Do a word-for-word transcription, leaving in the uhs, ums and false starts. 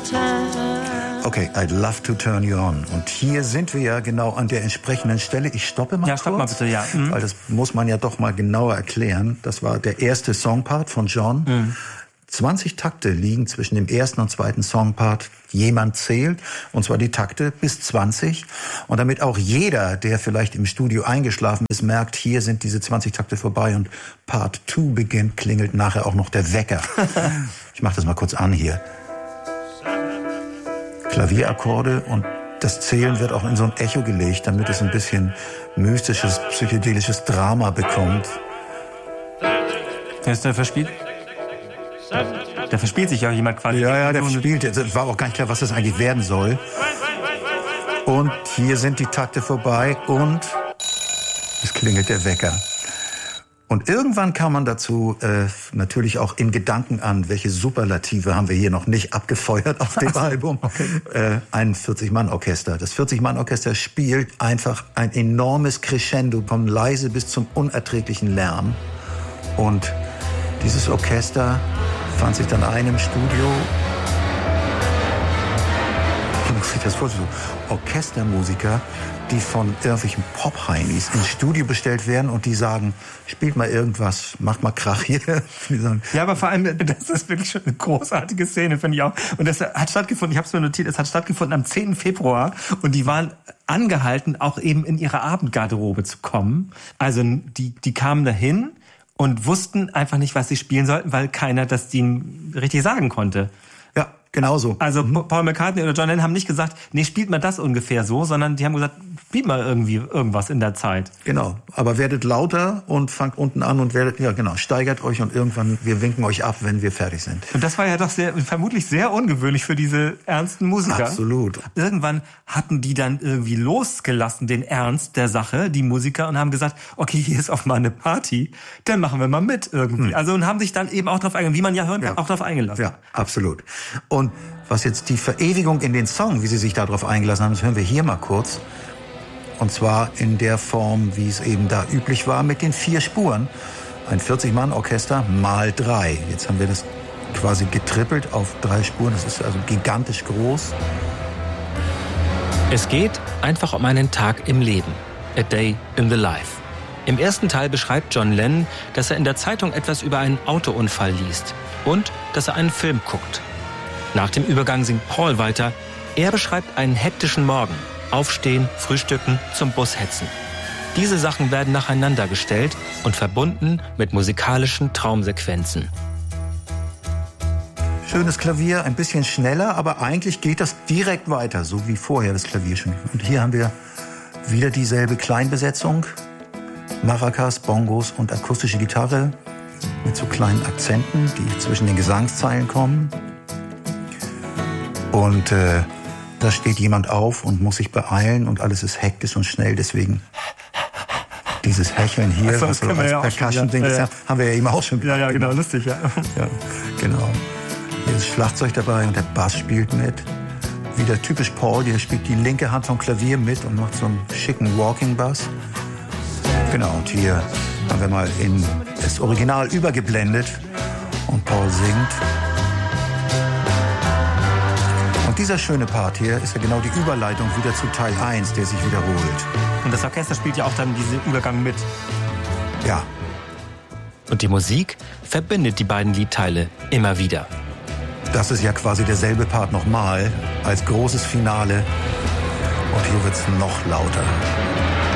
Okay, I'd love to turn you on. Und hier sind wir ja genau an der entsprechenden Stelle. Ich stoppe mal ja, kurz. Stopp mal bitte, ja. Mhm. Weil das muss man ja doch mal genauer erklären. Das war der erste Songpart von John. Mhm. zwanzig Takte liegen zwischen dem ersten und zweiten Songpart. Jemand zählt, und zwar die Takte bis zwanzig. Und damit auch jeder, der vielleicht im Studio eingeschlafen ist, merkt, hier sind diese zwanzig Takte vorbei und Part zwei beginnt, klingelt nachher auch noch der Wecker. Ich mache das mal kurz an hier. Klavierakkorde und das Zählen wird auch in so ein Echo gelegt, damit es ein bisschen mystisches, psychedelisches Drama bekommt. Wer ist der verspielt? Da verspielt sich ja jemand quasi. Ja, ja, der verspielt. Es war auch gar nicht klar, was das eigentlich werden soll. Und hier sind die Takte vorbei und es klingelt der Wecker. Und irgendwann kam man dazu äh, natürlich auch in Gedanken an, welche Superlative haben wir hier noch nicht abgefeuert auf dem Album. Okay. Äh, ein vierzig-Mann-Orchester. Das vierzig-Mann-Orchester spielt einfach ein enormes Crescendo, von leise bis zum unerträglichen Lärm. Und dieses Orchester fand sich dann ein im Studio. Wie muss ich das vorstellen? Orchestermusiker, die von irgendwelchen Pop-Heinis ins Studio bestellt werden und die sagen, spielt mal irgendwas, macht mal Krach hier. Ja, aber vor allem, das ist wirklich schon eine großartige Szene, finde ich auch. Und das hat stattgefunden, ich habe es mir notiert, es hat stattgefunden am zehnten Februar und die waren angehalten, auch eben in ihre Abendgarderobe zu kommen. Also die, die kamen dahin und wussten einfach nicht, was sie spielen sollten, weil keiner das ihnen richtig sagen konnte. Ja, genau so. Also mhm. Paul McCartney oder John Lennon haben nicht gesagt, nee, spielt mal das ungefähr so, sondern die haben gesagt, spielt mal irgendwie irgendwas in der Zeit. Genau, aber werdet lauter und fangt unten an und werdet, ja genau, steigert euch und irgendwann, wir winken euch ab, wenn wir fertig sind. Und das war ja doch sehr, vermutlich sehr ungewöhnlich für diese ernsten Musiker. Absolut. Irgendwann hatten die dann irgendwie losgelassen, den Ernst der Sache, die Musiker, und haben gesagt, okay, hier ist auch mal eine Party, dann machen wir mal mit irgendwie. Hm. Also und haben sich dann eben auch drauf eingelassen, wie man ja hören kann, ja. auch drauf eingelassen. Ja, absolut. Und was jetzt die Verewigung in den Song, wie sie sich darauf eingelassen haben, das hören wir hier mal kurz. Und zwar in der Form, wie es eben da üblich war, mit den vier Spuren. Ein vierzig-Mann-Orchester mal drei. Jetzt haben wir das quasi getrippelt auf drei Spuren. Das ist also gigantisch groß. Es geht einfach um einen Tag im Leben. A day in the life. Im ersten Teil beschreibt John Lennon, dass er in der Zeitung etwas über einen Autounfall liest und dass er einen Film guckt. Nach dem Übergang singt Paul weiter. Er beschreibt einen hektischen Morgen. Aufstehen, frühstücken, zum Bus hetzen. Diese Sachen werden nacheinander gestellt und verbunden mit musikalischen Traumsequenzen. Schönes Klavier, ein bisschen schneller, aber eigentlich geht das direkt weiter, so wie vorher das Klavier schon. Und hier haben wir wieder dieselbe Kleinbesetzung. Maracas, Bongos und akustische Gitarre mit so kleinen Akzenten, die zwischen den Gesangszeilen kommen. Und äh, da steht jemand auf und muss sich beeilen und alles ist hektisch und schnell, deswegen dieses Hecheln hier, also, was so als ja Percussion-Ding ja, ist, ja. haben wir ja eben auch schon. Ja, ja, genau, lustig, ja. Ja, genau. Hier ist Schlagzeug dabei und der Bass spielt mit. Wieder typisch Paul, der spielt die linke Hand vom Klavier mit und macht so einen schicken Walking-Bass. Genau, und hier haben wir mal in das Original übergeblendet und Paul singt. Und dieser schöne Part hier ist ja genau die Überleitung wieder zu Teil eins, der sich wiederholt. Und das Orchester spielt ja auch dann diesen Übergang mit. Ja. Und die Musik verbindet die beiden Liedteile immer wieder. Das ist ja quasi derselbe Part nochmal als großes Finale. Und hier wird's noch lauter.